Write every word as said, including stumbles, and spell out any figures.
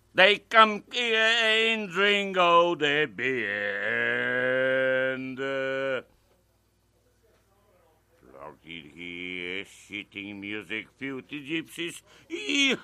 They come here and drink all the beer and uh, floated here, shitting music, filthy gypsies.